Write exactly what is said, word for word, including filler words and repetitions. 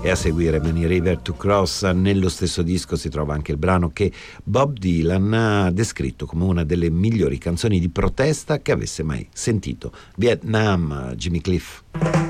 E a seguire Many River to Cross. Nello stesso disco si trova anche il brano che Bob Dylan ha descritto come una delle migliori canzoni di protesta che avesse mai sentito, Vietnam, Jimmy Cliff.